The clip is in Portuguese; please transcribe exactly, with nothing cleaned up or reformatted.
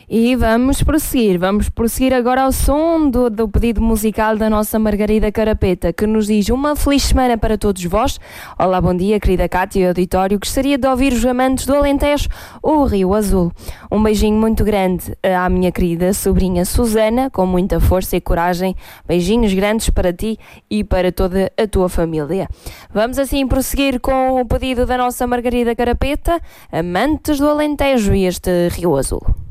E vamos prosseguir, vamos prosseguir agora ao som do, do pedido musical da nossa Margarida Carapeta, que nos diz: uma feliz semana para todos vós. Olá, bom dia, querida Cátia e auditório. Gostaria de ouvir os amantes do Alentejo, o Rio Azul. Um beijinho muito grande à minha querida sobrinha Susana, com muita força e coragem. Beijinhos grandes para ti e para toda a tua família. Vamos assim prosseguir com o pedido da nossa Margarida Carapeta, amantes do Alentejo e este Rio Azul.